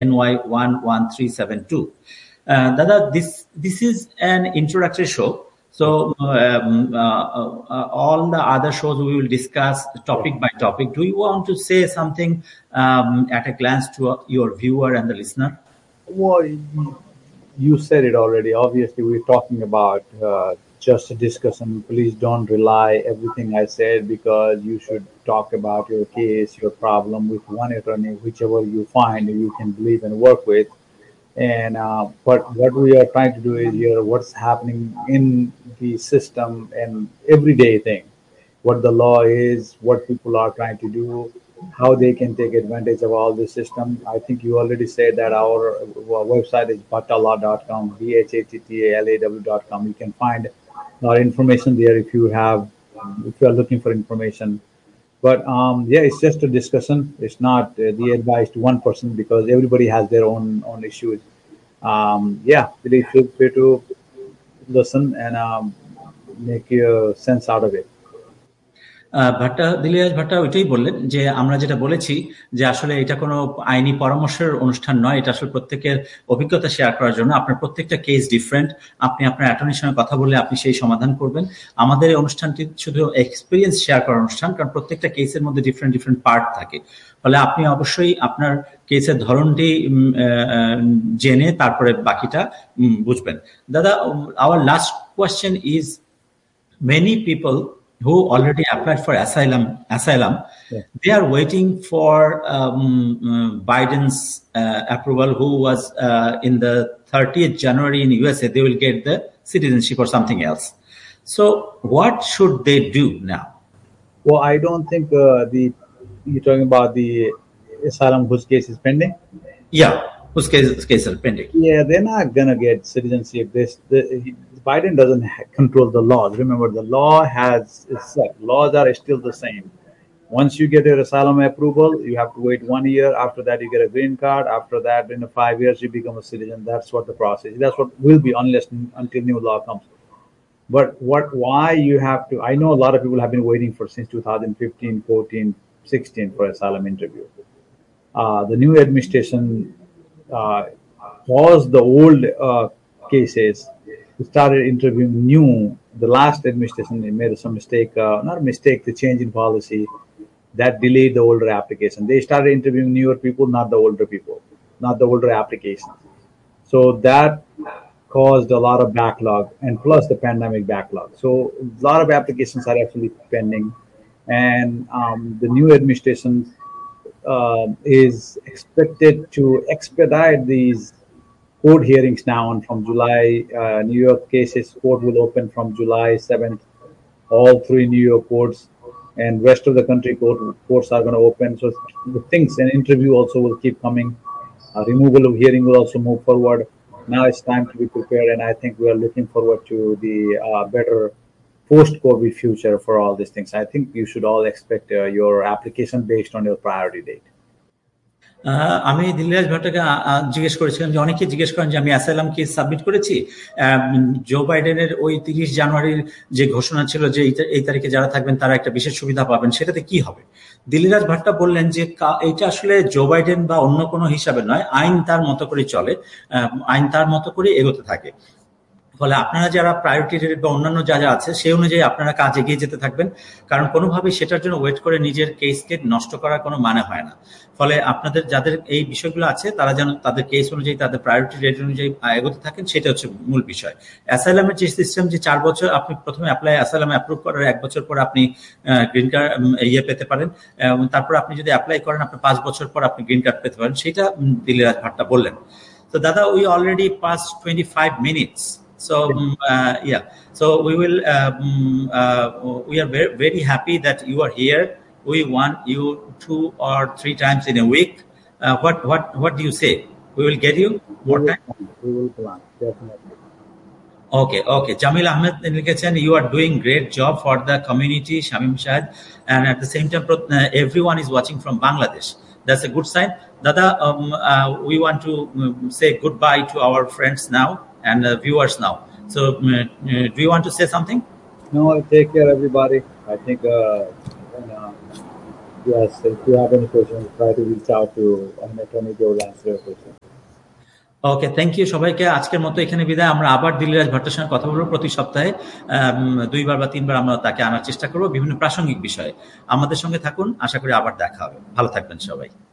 NY11372. Dada, this is an introductory show. So all the other shows we will discuss topic by topic. Do you want to say something at a glance to your viewer and the listener? Well, you said it already. Obviously, we're talking about just a discussion. Please don't rely everything I said, because you should talk about your case, your problem with one attorney, whichever you find you can believe and work with. And but what we are trying to do is here what's happening in the system and everyday thing, what the law is, what people are trying to do, how they can take advantage of all this system. I think you already said that our website is bhattalaw.com, bhattalaw.com. You can find our information there if you are looking for information. But yeah, it's just a discussion. It's not the advice to one person, because everybody has their own issues. Yeah, really feel free to listen and make sense out of it. দিলীরাজ ভাট্টা ওইটাই বললেন যে আমরা যেটা বলেছি যে আসলে এটা কোনো আইনি পরামর্শের অনুষ্ঠান নয়, এটা আসলে প্রত্যেকের অভিজ্ঞতা শেয়ার করার জন্য। আপনার প্রত্যেকটা কেস ডিফারেন্ট, আপনি আপনার অ্যাটর্নির সঙ্গে কথা বলে আপনি সেই সমাধান করবেন। আমাদের এই অনুষ্ঠানটি শুধু এক্সপিরিয়েন্স শেয়ার করার অনুষ্ঠান, কারণ প্রত্যেকটা কেসের মধ্যে ডিফারেন্ট পার্ট থাকে। ফলে আপনি অবশ্যই আপনার কেসের ধরনটি জেনে তারপরে বাকিটা বুঝবেন। দাদা, our last question is, many people who already applied for asylum, yeah, they are waiting for Biden's approval, who was in the 30th January in USA. They will get the citizenship or something else. So what should they do now? Well, I don't think you're talking about the asylum whose case is pending? Yeah, whose case is pending. Yeah, they're not going to get citizenship. Biden doesn't control the laws. Remember, the law is set. Laws are still the same. Once you get your asylum approval, you have to wait 1 year. After that, you get a green card. After that, in 5 years, you become a citizen. That's what the process is. That's what will be until new law comes. But why you have to, I know a lot of people have been waiting for since 2015, 14, 16 for asylum interview. The new administration paused the old cases. Started interviewing new. The last administration made some mistake, not a mistake, the change in policy that delayed the older application. They started interviewing newer people, not the older people, not the older applications. So that caused a lot of backlog, and plus the pandemic backlog. So a lot of applications are actually pending, and the new administration is expected to expedite these court hearings now on from July. New York cases court will open from July 7th. All 3 New York courts and rest of the country courts are going to open. So the things, and interview also will keep coming. Removal of hearing will also move forward. Now it's time to be prepared, and I think we are looking forward to the better post-COVID future for all these things. I think you should all expect your application based on your priority date. আমি দিলীরাজ ভাট্টাকে জিজ্ঞেস করেছিলাম যে অনেকে জিজ্ঞেস করেন যে আমি asylum case submit করেছি, জো বাইডেনের ওই 30 জানুয়ারির যে ঘোষণা ছিল যে এই তারিখে যারা থাকবেন তারা একটা বিশেষ সুবিধা পাবেন, সেটাতে কি হবে? দিলীরাজ ভাট্টা বললেন যে এটা আসলে জো বাইডেন বা অন্য কোনো হিসাবে নয়, আইন তার মতো করে চলে, আইন তার মতো করে এগোতে থাকে। ফলে আপনারা যারা প্রায়োরিটি রেট বা অন্যান্য যা আছে সেই অনুযায়ী আপনারা কাজ এগিয়ে যেতে থাকবেন, কারণ কোনোভাবেই সেটার জন্য ওয়েট করে নিজের কেসকে নষ্ট করার কোনো মানে হয় না। ফলে আপনাদের যাদের এই বিষয়গুলো আছে তারা যেন তাদের কেস অনুযায়ী তাদের প্রায়োরিটি রেট অনুযায়ী এগোতে থাকেন, সেটা হচ্ছে মূল বিষয়। অ্যাসাইলামের যে সিস্টেম, যে 4 বছর আপনি প্রথমে অ্যাসাইলাম অ্যাপ্রুভ করার 1 বছর পর আপনি গ্রিন কার্ড পেতে পারেন, তারপর আপনি যদি অ্যাপ্লাই করেন আপনার 5 বছর পর আপনি গ্রিন কার্ড পেতে পারেন, সেটা দিলীরাজ ভাট্টা বললেন। তো দাদা, we already pass 25 minutes. So yeah, so we will we are very, very happy that you are here. We want you 2 or 3 times in a week. What do you say? We will get you more time. We will plan, definitely. Okay. Jamil Ahmed লিখেছেন, you are doing great job for the community, Shamim Shahid, and at the same time everyone is watching from Bangladesh. That's a good sign. Dada, we want to say goodbye to our friends now and viewers now. So do you want to say something? No, take care everybody. I think Yes, if you have any questions, try to reach out to an attorney. They will answer your question. Okay, thank you সবাইকে। আজকের মতো এখানে বিদায়। আমরা আবার দিল্লীরাজ ভট্টের সঙ্গে কথা বলবো প্রতি সপ্তাহে 2বার বা 3বার আমরা তাকে আনার চেষ্টা করবো বিভিন্ন প্রাসঙ্গিক বিষয়ে। আমাদের সঙ্গে থাকুন, আশা করি আবার দেখা হবে। ভালো থাকবেন সবাই।